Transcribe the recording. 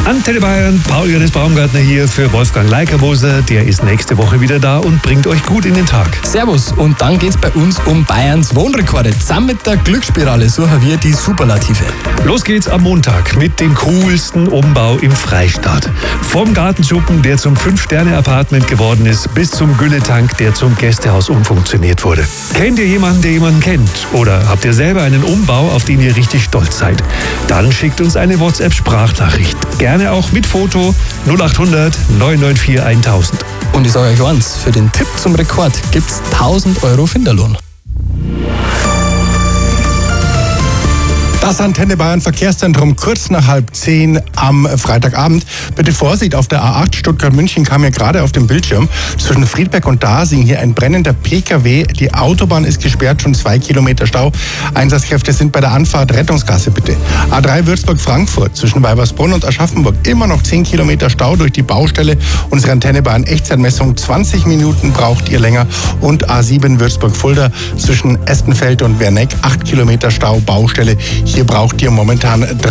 Antenne Bayern, Paul-Johannes Baumgartner hier für Wolfgang Leikamoser. Der ist nächste Woche wieder da und bringt euch gut in den Tag. Servus, und dann geht's bei uns um Bayerns Wohnrekorde. Zusammen mit der Glücksspirale suchen wir die Superlative. Los geht's am Montag mit dem coolsten Umbau im Freistaat. Vom Gartenschuppen, der zum 5-Sterne-Apartment geworden ist, bis zum Gülletank, der zum Gästehaus umfunktioniert wurde. Kennt ihr jemanden, der jemanden kennt? Oder habt ihr selber einen Umbau, auf den ihr richtig stolz seid? Dann schickt uns eine WhatsApp-Sprachnachricht. Gerne auch mit Foto 0800 994 1000. Und ich sage euch eins, für den Tipp zum Rekord gibt's 1000 Euro Finderlohn. Das Antenne Bayern Verkehrszentrum kurz nach 9:30 am Freitagabend. Bitte Vorsicht, auf der A8 Stuttgart-München kam ja gerade auf dem Bildschirm. Zwischen Friedberg und Dasing hier ein brennender PKW. Die Autobahn ist gesperrt, schon 2 Kilometer Stau. Einsatzkräfte sind bei der Anfahrt, Rettungsgasse bitte. A3 Würzburg-Frankfurt zwischen Weibersbrunn und Aschaffenburg immer noch 10 Kilometer Stau durch die Baustelle. Unsere Antenne Bayern Echtzeitmessung 20 Minuten braucht ihr länger. Und A7 Würzburg-Fulda zwischen Estenfeld und Werneck 8 Kilometer Stau, Baustelle. Hier braucht ihr momentan